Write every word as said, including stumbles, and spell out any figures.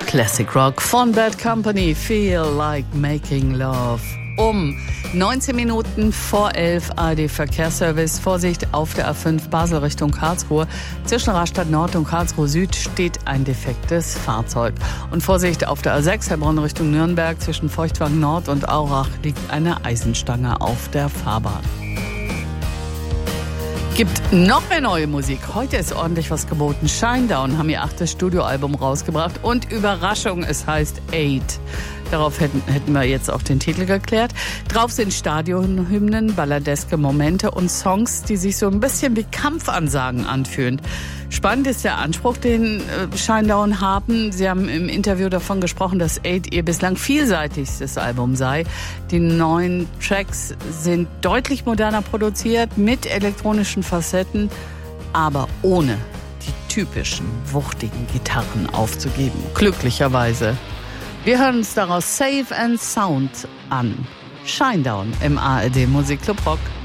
Classic Rock von Bad Company, Feel Like Making Love. Um neunzehn Minuten vor elf A R D-Verkehrsservice. Vorsicht auf der A fünf Basel Richtung Karlsruhe. Zwischen Rastatt Nord und Karlsruhe Süd steht ein defektes Fahrzeug. Und Vorsicht auf der A sechs Heilbronn Richtung Nürnberg. Zwischen Feuchtwagen Nord und Aurach liegt eine Eisenstange auf der Fahrbahn. Gibt noch mehr neue Musik. Heute ist ordentlich was geboten. Shinedown haben ihr achtes Studioalbum rausgebracht. Und Überraschung, es heißt Eight. Darauf hätten, hätten wir jetzt auch den Titel geklärt. Drauf sind Stadionhymnen, balladeske Momente und Songs, die sich so ein bisschen wie Kampfansagen anfühlen. Spannend ist der Anspruch, den äh, Shinedown haben. Sie haben im Interview davon gesprochen, dass Eight ihr bislang vielseitigstes Album sei. Die neuen Tracks sind deutlich moderner produziert, mit elektronischen Facetten, aber ohne die typischen, wuchtigen Gitarren aufzugeben. Glücklicherweise. Wir hören uns daraus Safe and Sound an. Shinedown im A R D Musikclub Rock.